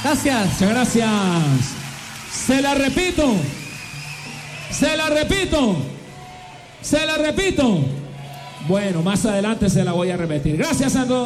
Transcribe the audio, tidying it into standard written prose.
Gracias. Muchas gracias. Se la repito. Se la repito. Se la repito. Bueno, más adelante se la voy a repetir. Gracias a todos.